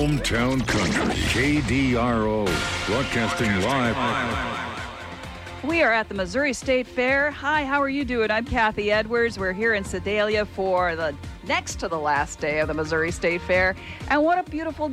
Hometown Country, KDRO, broadcasting live. We are at the Missouri State Fair. Hi, how are you doing? I'm Kathy Edwards. We're here in Sedalia for the next to the last day of the Missouri State Fair. And what a beautiful